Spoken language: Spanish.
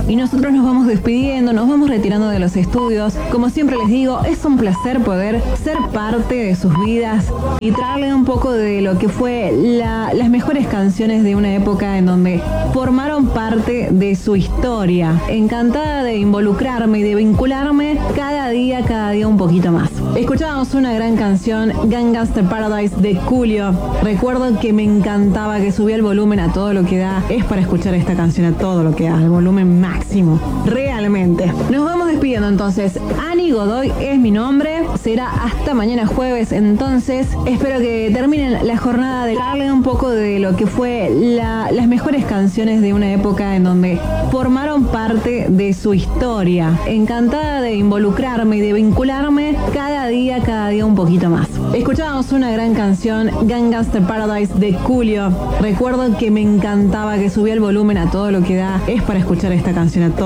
y nosotros nos vamos despidiendo, nos vamos retirando de los estudios. Como siempre les digo, es un placer poder ser parte de sus vidas y traerle un poco de lo que fue las mejores canciones de una época en donde formaron parte de su historia. Encantada de involucrarme y de vincularme cada día un poquito más. Escuchábamos una gran canción, Gangsta's Paradise de Coolio. Recuerdo que me encantaba, que subía el volumen a todo lo que da. Es para escuchar esta canción a todo lo que da, el volumen máximo. Realmente. Nos vamos despidiendo entonces. Ani Godoy es mi nombre. Será hasta mañana jueves. Entonces, espero que terminen la jornada de darle un poco de lo que fue las mejores canciones de una época en donde formaron parte de su historia. Encantada de involucrarme y de vincularme cada día un poquito más. Escuchábamos una gran canción, Gangsta's Paradise de Coolio. Recuerdo que me encantaba, que subía el volumen a todo lo que da. Es para escuchar esta canción a todo.